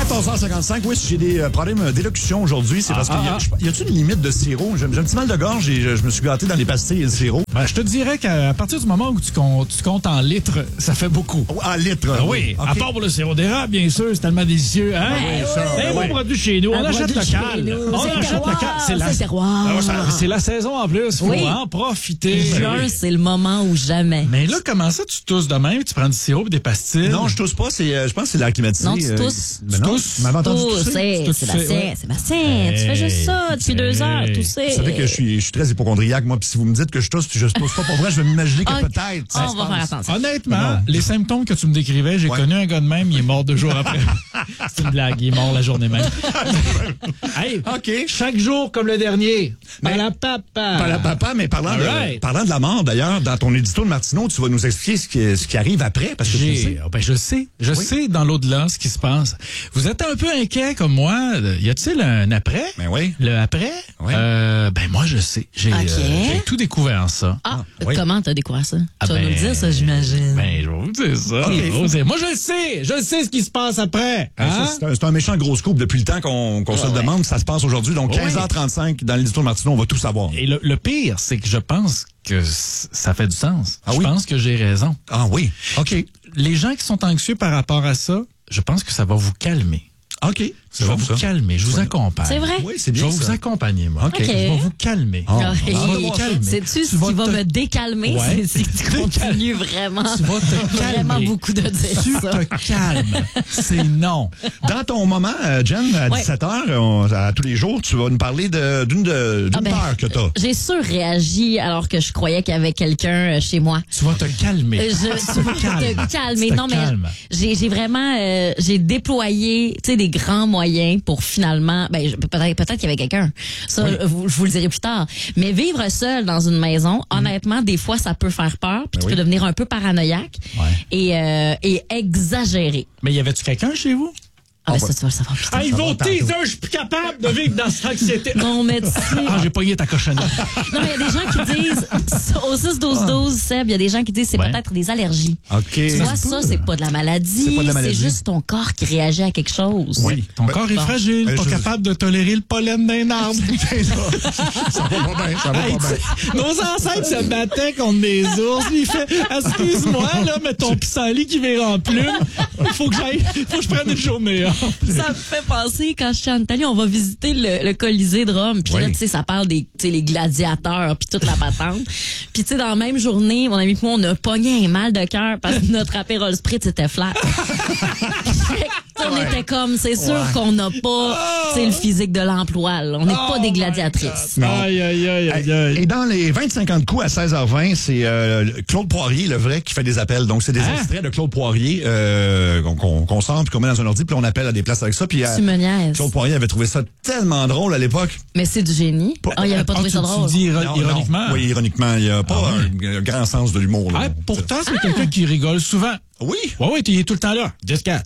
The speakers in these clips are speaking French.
14h55, oui, si j'ai des problèmes d'élocution aujourd'hui, c'est parce qu'il y a-t-il une limite de sirop? J'ai un petit mal de gorge et je me suis gâté dans les pastilles et le sirop. Ben, je te dirais qu'à partir du moment où tu comptes en litres, ça fait beaucoup. En litres? Oui, okay. À part pour le sirop d'érable, bien sûr, c'est tellement délicieux. Hein? C'est un bon produit chez nous. On achète local. On achète local. C'est le terroir. C'est la saison en plus. Faut en profiter. Juin, c'est le moment ou jamais. Mais là, comment ça, tu tousses de même, tu prends du sirop et des pastilles? Non, je tousse pas. Je pense que c'est l'air climatisé. Non, tu tousses. Tu m'avais entendu tousser? Sébastien, tu fais juste ça depuis 2 heures, tousser. Vous savez que je suis très hypocondriaque, moi. Puis si vous me dites que je tousse puis je tousse pas pour vrai, je vais m'imaginer que peut-être. On va faire attention. Honnêtement, les symptômes que tu me décrivais, j'ai connu un gars de même, il est mort 2 jours après. C'est une blague, il est mort la journée même. Hey, OK. Chaque jour comme le dernier. Papa, mais parlant de la mort, d'ailleurs, dans ton édito de Martineau, tu vas nous expliquer ce qui arrive après, parce que je sais dans l'au-delà ce qui se passe. Vous êtes un peu inquiet comme moi. Y a-t-il un après? Ben oui. Le après? Oui. Moi, je sais. J'ai tout découvert ça. Comment t'as découvert ça? Tu vas nous le dire, ça, j'imagine. Je vais vous dire ça. Moi, je sais ce qui se passe après. Hein? C'est un méchant gros scoop depuis le temps qu'on se le demande. Ça se passe aujourd'hui. Donc, 15h35, dans l'édito de Martineau, on va tout savoir. Et le pire, c'est que je pense que ça fait du sens. Je pense que j'ai raison. Ah oui? OK. Les gens qui sont anxieux par rapport à ça, je pense que ça va vous calmer. OK. Je vais vous calmer, je vous accompagne. C'est vrai? Oui, c'est bien. Je vais vous accompagner, moi. OK. Je vais vous calmer. Sais-tu ce qui va me décalmer? C'est que tu continues vraiment. Tu vas te calmer. Vraiment beaucoup de dire tu ça. te calmes. C'est non. Dans ton moment, Jen, à 17h, à tous les jours, tu vas nous parler d'une peur que tu as. J'ai surréagi alors que je croyais qu'il y avait quelqu'un chez moi. Tu vas te calmer. Tu vas te calmer. Non, mais j'ai vraiment j'ai déployé des grands moyens pour finalement, peut-être qu'il y avait quelqu'un. Ça, je vous le dirai plus tard. Mais vivre seul dans une maison, honnêtement, des fois, ça peut faire peur, puis tu peux devenir un peu paranoïaque et exagérer. Mais y avait-tu quelqu'un chez vous? Ça, tu vas le savoir plus tard. Ils vont teaser, je suis plus capable de vivre dans cette anxiété. Non, mais tu sais... j'ai pogné ta cochonnette. Non, mais il y a des gens qui disent, au 6-12-12, Seb, il y a des gens qui disent c'est peut-être des allergies. OK. Tu vois, ça, c'est pas de la maladie. C'est juste ton corps qui réagit à quelque chose. Oui, ton corps est fragile, pas capable de tolérer le pollen d'un arbre. Ça va pas bien. Nos ancêtres se battaient contre des ours. Il fait, excuse-moi, là, mais ton pissenlit qui vire en plume, faut que je prenne une journée. Ça me fait penser, quand je suis en Italie, on va visiter le Colisée de Rome. Puis là, tu sais, ça parle des les gladiateurs, puis toute la patente. Puis tu sais, dans la même journée, mon ami et moi, on a pogné un mal de cœur parce que notre Aperol Spritz était flat. On était comme, c'est sûr qu'on n'a pas le physique de l'emploi. Là. On n'est pas des gladiatrices. Aïe. Et dans les 25 ans de coups à 16h20, c'est Claude Poirier, le vrai, qui fait des appels. Donc, c'est des extraits de Claude Poirier qu'on sort puis qu'on met dans un ordi puis on appelle à des places avec ça. Puis tu me niaises. Claude Poirier avait trouvé ça tellement drôle à l'époque. Mais c'est du génie. Il avait pas trouvé ça drôle. Tu dis ironiquement? Non. Oui, ironiquement. Il n'y a pas un grand sens de l'humour. Là, pourtant, c'est quelqu'un qui rigole souvent. Oui. Oui, il est tout le temps là. 10-4.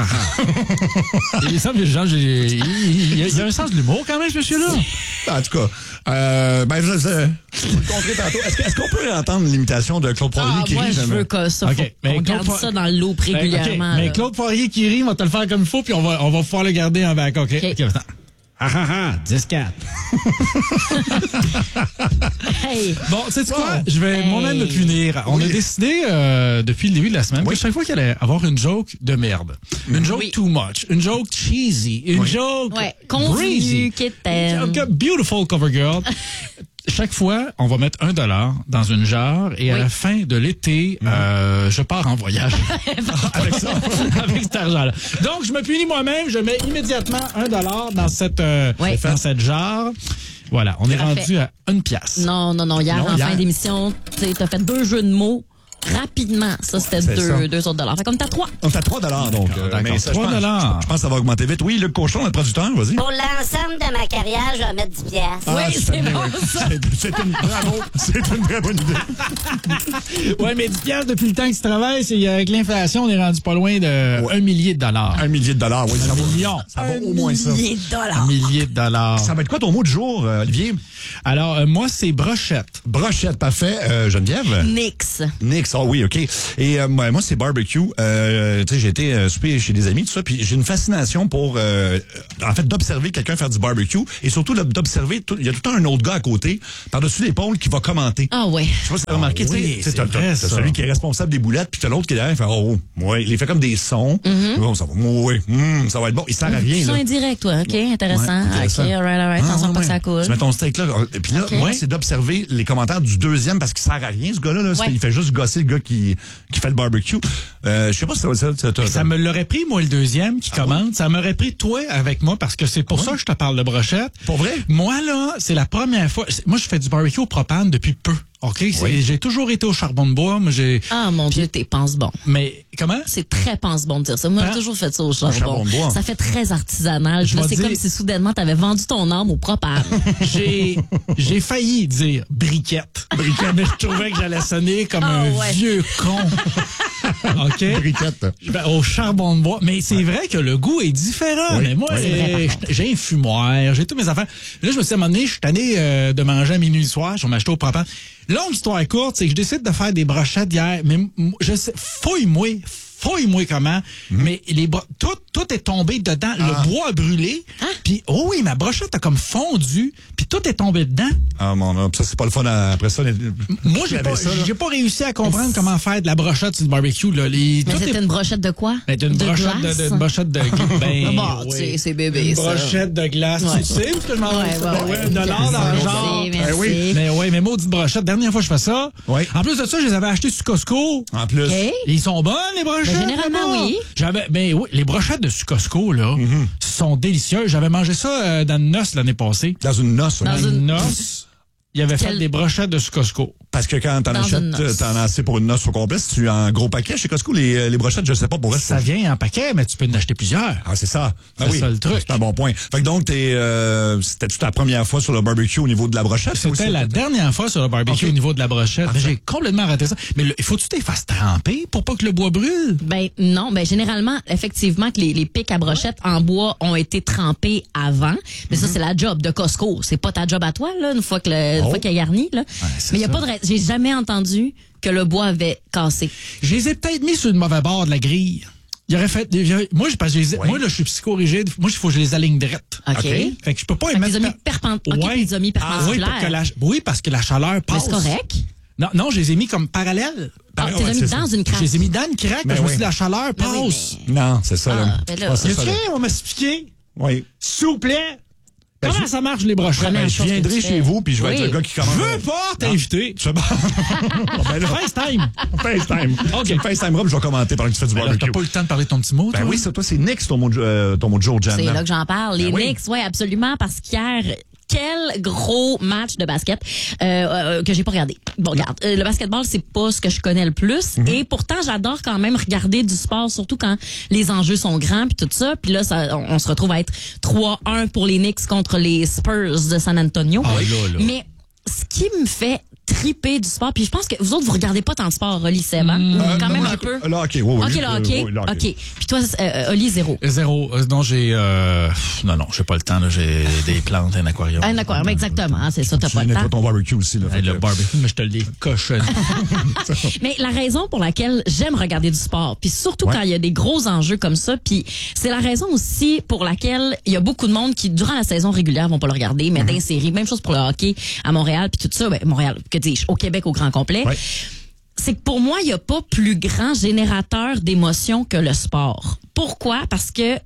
Il semble que il y a un sens de l'humour quand même, ce monsieur-là. En tout cas, je vais le contrer tantôt. Est-ce qu'on peut entendre l'imitation de Claude Poirier qui rit? Moi, je veux que ça. On garde ça dans le loop régulièrement. Mais Claude Poirier qui rit, on va te le faire comme il faut, puis on va pouvoir le garder en bac. OK. 10-4. Hey. Bon, sais-tu quoi? Je vais moi-même me punir. On a décidé depuis le début de la semaine que chaque fois qu'il allait avoir une joke de merde, une joke too much, une joke cheesy, une joke breezy, beautiful cover girl. Chaque fois, on va mettre $1 dans une jarre et à la fin de l'été, je pars en voyage avec cet argent-là. Donc, je me punis moi-même, je mets immédiatement $1 dans cette jarre. Voilà, on est rendu à 1 pièce. Non, hier, en fin d'émission, t'as fait 2 jeux de mots. Rapidement, ça c'était 2 autres dollars. Fait qu'on est à 3. On est à 3 donc. Mais ça, $3. Je pense que ça va augmenter vite. Oui, Luc Cochon, notre producteur, vas-y. Pour l'ensemble de ma carrière, je vais mettre 10 piastres. Oui, c'est bon ça. C'est une très bonne idée. Oui, mais 10 piastres depuis le temps que tu travailles, avec l'inflation, on est rendu pas loin de $1 millier. $1 millier, oui. $1 million. Ça va au moins ça. $1 millier. $1 millier. Ça va être quoi ton mot du jour, Olivier? Alors, moi, c'est brochette. Brochette, parfait. Geneviève? Nix. Nix, Ça, oui, OK. Et moi, c'est barbecue. Tu sais, j'ai été souper chez des amis, tout ça, puis j'ai une fascination pour, en fait, d'observer quelqu'un faire du barbecue et surtout d'observer, il y a tout le temps un autre gars à côté, par-dessus l'épaule, qui va commenter. Ah ouais. Je sais pas si t'as remarqué, oui, tu sais, t'as celui qui est responsable des boulettes, puis t'as l'autre qui est derrière, il fait, oh, ouais, il fait comme des sons. Bon, ça va, oui, ça va être bon. Il sert à rien, Son là. indirect, toi. OK, intéressant. OK, all right. Attention pas que ça coule. Tu mets ton steak là. Puis là, moi, c'est d'observer les commentaires du deuxième parce qu'il sert à rien, ce gars-là. Là. Il fait juste gosser le gars qui fait le barbecue. Je sais pas si ça me l'aurait pris, moi, le deuxième qui commande. Ça m'aurait pris, toi, avec moi, parce que c'est pour ça que je te parle de brochette. Pour vrai? Moi, là, c'est la première fois. Moi, je fais du barbecue au propane depuis peu. OK? J'ai toujours été au charbon de bois. Moi, ah, mon Dieu, t'es pense-bon. Mais, comment? C'est très pense-bon de dire ça. Moi, j'ai toujours fait ça au charbon de bois. Ça fait très artisanal. C'est comme si soudainement, t'avais vendu ton âme au propane. J'ai failli dire briquette. Mais je trouvais que j'allais sonner comme un vieux con. OK? Briquette. Au charbon de bois. Mais c'est vrai que le goût est différent. Mais moi, j'ai un fumoir, j'ai toutes mes affaires. Là, je me suis dit, à un moment donné, je suis tanné de manger à minuit le soir. Je vais m'acheter au propane. Longue histoire courte, c'est que je décide de faire des brochettes hier. Mais je sais, fouille-moi comment. Mais tout est tombé dedans. Le bois a brûlé. Puis, oui, ma brochette a comme fondu. Puis tout est tombé dedans. Ah, mon homme, ça, c'est pas le fun après ça. Moi, j'ai pas réussi à comprendre comment faire de la brochette sur le barbecue. Là. Mais c'était une brochette de quoi? Une brochette de glace. C'est bébé, une brochette de glace. Tu sais où ce que je m'en vais? De l'or dans le genre. Mais maudite brochette. Dernière fois que je fais ça. En plus de ça, je les avais achetées sur Costco. En plus. Ils sont bonnes, les brochettes. Généralement, oui. Les brochettes de Costco, là, sont délicieuses. J'avais mangé ça dans une noce l'année passée. Dans une noce, Dans une noce. Il avait fait des brochettes de Costco. Parce que quand t'en achètes, t'en as assez pour une noce au complet. Si tu as un gros paquet chez Costco, les brochettes, je sais pas pour vrai. Ça vient en paquet, mais tu peux en acheter plusieurs. Ah, c'est ça. C'est ça le truc. C'est un bon point. Fait que donc, c'était-tu ta première fois sur le barbecue au niveau de la brochette? C'était la dernière fois sur le barbecue au niveau de la brochette. J'ai complètement raté ça. Mais il faut-tu t'es fasses tremper pour pas que le bois brûle? Non. Généralement, effectivement, que les pics à brochettes en bois ont été trempés avant. Mais ça, c'est la job de Costco. C'est pas ta job à toi, là, une fois qu'il est garni, là. Mais il y a pas de j'ai jamais entendu que le bois avait cassé. Je les ai peut-être mis sur le mauvais bord de la grille. Il aurait fait. Moi, là, je suis psychorigide. Moi, il faut que je les aligne drettes. OK. Fait que je peux pas les mettre. Les as mis perpendiculaires. Oui, parce que la chaleur passe. Mais c'est correct. Non, je les ai mis comme parallèles. Tu les as mis dans une craque. Je les ai mis dans une craque, parce que je me suis dit, la chaleur passe. Non, c'est ça. On va m'expliquer. Oui. S'il vous plaît. Comment ça marche, les brochettes? Je viendrai chez vous, puis je vais être le gars qui commande. Je veux pas t'inviter. FaceTime. OK. FaceTime Rob, je vais commenter pendant que tu fais du barbecue. T'as pas eu le temps de parler de ton petit mot, toi? Oui, ça, toi, c'est Knicks, ton mot de Joe Jan. C'est là que j'en parle. Les Knicks, oui, absolument, parce qu'hier, quel gros match de basket que j'ai pas regardé. Bon, regarde, le basketball, c'est pas ce que je connais le plus. Et pourtant, j'adore quand même regarder du sport, surtout quand les enjeux sont grands puis tout ça. Puis là, on se retrouve à être 3-1 pour les Knicks contre les Spurs de San Antonio. Mais ce qui me fait triper du sport, puis je pense que vous autres, vous regardez pas tant de sport, Oli, Seb, quand même un peu. Là, OK, oui. OK. Puis toi, Oli, zéro. Non, j'ai... Non, j'ai pas le temps, là. J'ai des plantes, un aquarium. Un aquarium, exactement. C'est ça, t'as pas le temps. Tu ton barbecue aussi, là. Le barbecue, mais je te le dis, cochonne. Mais la raison pour laquelle j'aime regarder du sport, puis surtout quand il y a des gros enjeux comme ça, puis c'est la raison aussi pour laquelle il y a beaucoup de monde qui, durant la saison régulière, vont pas le regarder, mais dans les séries, même chose pour le hockey à Montréal, puis tout ça, Montréal, que dis-je, au Québec au grand complet. C'est que pour moi, il n'y a pas plus grand générateur d'émotions que le sport. Pourquoi? Parce que, tu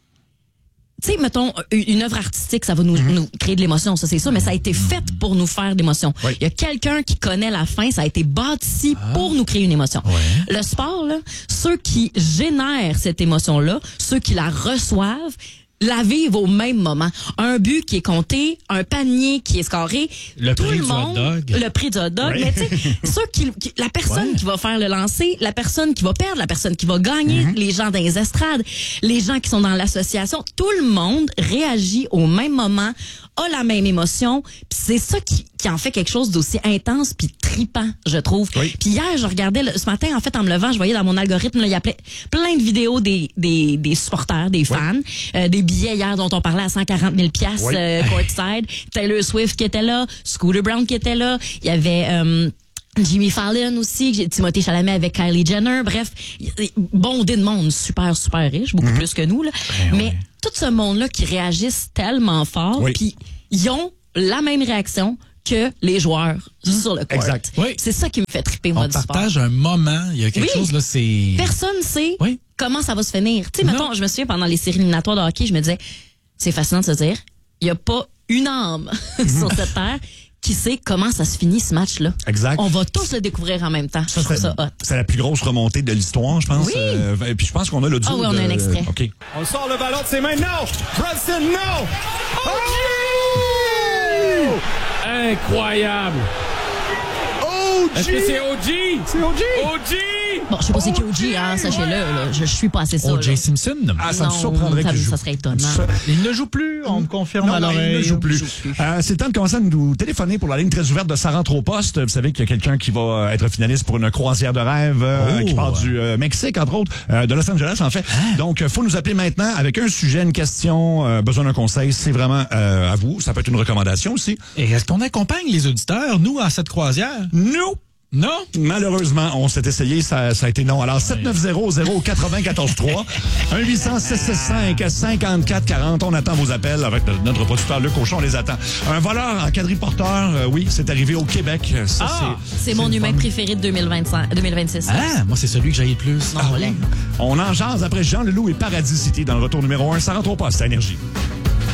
sais, mettons, une œuvre artistique, ça va nous créer de l'émotion, ça c'est ça, mais ça a été fait pour nous faire d'émotion. Il y a quelqu'un qui connaît la fin, ça a été bâti pour nous créer une émotion. Le sport, là, ceux qui génèrent cette émotion-là, ceux qui la reçoivent, la vivre au même moment. Un but qui est compté, un panier qui est scoré, le prix du hot dog. Mais tu sais, la personne qui va faire le lancer, la personne qui va perdre, la personne qui va gagner, les gens dans les estrades, les gens qui sont dans l'association, tout le monde réagit au même moment, a la même émotion, puis c'est ça qui en fait quelque chose d'aussi intense puis tripant, je trouve. Puis hier, je regardais ce matin, en fait, en me levant, je voyais dans mon algorithme, là, il y a plein de vidéos des supporters, des fans, des billets hier dont on parlait à 140 000 courtside, Taylor Swift qui était là, Scooter Brown qui était là, il y avait Jimmy Fallon aussi, Timothée Chalamet avec Kylie Jenner. Bref, bondé de monde, super, super riche, beaucoup plus que nous. Là. Mais tout ce monde-là qui réagissent tellement fort, puis ils ont la même réaction que les joueurs sur le court. Exact. Oui. C'est ça qui me fait triper, moi, on du sport. On partage un moment, il y a quelque chose, là, c'est... Personne sait comment ça va se finir. Tu sais, mettons, je me souviens, pendant les séries éliminatoires de hockey, je me disais, c'est fascinant de se dire, il n'y a pas une âme sur cette terre qui sait comment ça se finit, ce match-là. Exact. On va tous le découvrir en même temps. Je trouve ça hot. C'est la plus grosse remontée de l'histoire, je pense. Oui. Et puis je pense qu'on a l'audio. Ah oui, on a un extrait. OK. On sort le ballon de ses mains. Non! Brunson, non! OG! Incroyable! OG! Est-ce que c'est OG? C'est OG! OG! Bon, je sais pas c'est qui OG, hein, sachez-le. Là. Je suis pas assez ça. O.J. Simpson? Ah, ça me surprendrait qu'il joue. Ça serait étonnant. Il ne joue plus, on me confirme à l'oreille. Il ne joue plus. C'est le temps de commencer à nous téléphoner pour la ligne très ouverte de Ça rentre au poste. Vous savez qu'il y a quelqu'un qui va être finaliste pour une croisière de rêve qui part du Mexique, entre autres, de Los Angeles, en fait. Donc, faut nous appeler maintenant avec un sujet, une question, besoin d'un conseil. C'est vraiment à vous. Ça peut être une recommandation aussi. Et est-ce qu'on accompagne les auditeurs, nous, à cette croisière? Non! Non? Malheureusement, on s'est essayé, ça a été non. Alors, 790-094-3, 1-800-665-5440. On attend vos appels avec notre producteur Luc Auchon, on les attend. Un voleur en quadriporteur, oui, c'est arrivé au Québec. Ça, c'est mon humain préféré de 2026. Ah, moi, c'est celui que j'aille le plus. On en jase après Jean Leloup et Paradis City dans le retour numéro 1. Ça rentre au poste, à Énergie.